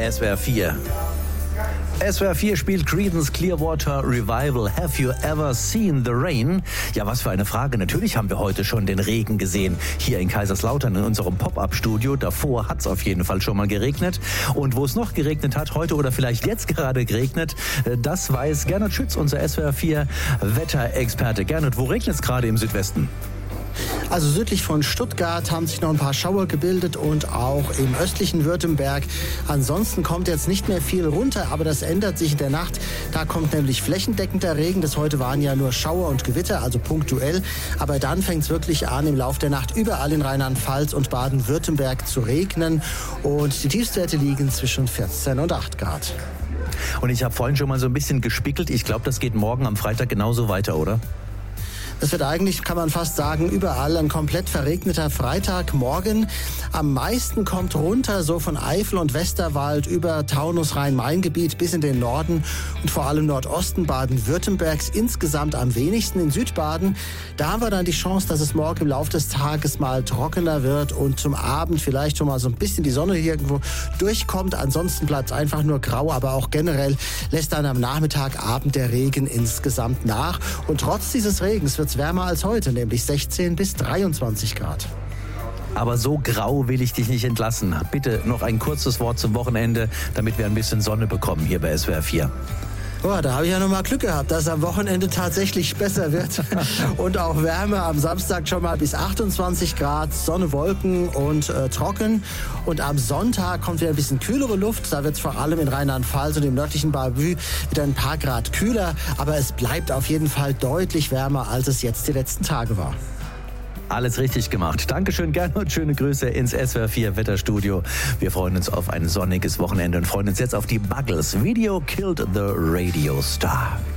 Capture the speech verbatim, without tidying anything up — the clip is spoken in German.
S W R vier. S W R vier spielt Creedence Clearwater Revival. Have you ever seen the rain? Ja, was für eine Frage. Natürlich haben wir heute schon den Regen gesehen. Hier in Kaiserslautern in unserem Pop-Up-Studio. Davor hat es auf jeden Fall schon mal geregnet. Und wo es noch geregnet hat, heute oder vielleicht jetzt gerade geregnet, das weiß Gernot Schütz, unser S W R vier Wetterexperte. Gernot, wo regnet es gerade im Südwesten? Also südlich von Stuttgart haben sich noch ein paar Schauer gebildet und auch im östlichen Württemberg. Ansonsten kommt jetzt nicht mehr viel runter, aber das ändert sich in der Nacht. Da kommt nämlich flächendeckend der Regen. Das heute waren ja nur Schauer und Gewitter, also punktuell. Aber dann fängt es wirklich an, im Laufe der Nacht überall in Rheinland-Pfalz und Baden-Württemberg zu regnen. Und die Tiefstwerte liegen zwischen vierzehn und acht Grad. Und ich habe vorhin schon mal so ein bisschen gespickelt. Ich glaube, das geht morgen am Freitag genauso weiter, oder? Es wird eigentlich, kann man fast sagen, überall ein komplett verregneter Freitagmorgen. Am meisten kommt runter so von Eifel und Westerwald über Taunus, Rhein-Main-Gebiet bis in den Norden und vor allem Nordosten Baden-Württembergs. Insgesamt am wenigsten in Südbaden. Da haben wir dann die Chance, dass es morgen im Laufe des Tages mal trockener wird und zum Abend vielleicht schon mal so ein bisschen die Sonne hier irgendwo durchkommt. Ansonsten bleibt es einfach nur grau, aber auch generell lässt dann am Nachmittag, Abend der Regen insgesamt nach. Und trotz dieses Regens wird es wärmer als heute, nämlich sechzehn bis dreiundzwanzig Grad. Aber so grau will ich dich nicht entlassen. Bitte noch ein kurzes Wort zum Wochenende, damit wir ein bisschen Sonne bekommen hier bei S W R vier. Oh, da habe ich ja noch mal Glück gehabt, dass es am Wochenende tatsächlich besser wird und auch Wärme. Am Samstag schon mal bis achtundzwanzig Grad, Sonne, Wolken und äh, trocken. Und am Sonntag kommt wieder ein bisschen kühlere Luft. Da wird es vor allem in Rheinland-Pfalz und im nördlichen Bavü wieder ein paar Grad kühler. Aber es bleibt auf jeden Fall deutlich wärmer, als es jetzt die letzten Tage war. Alles richtig gemacht. Dankeschön, Gernot. Schöne Grüße ins S W R vier Wetterstudio. Wir freuen uns auf ein sonniges Wochenende und freuen uns jetzt auf die Buggles. Video Killed the Radio Star.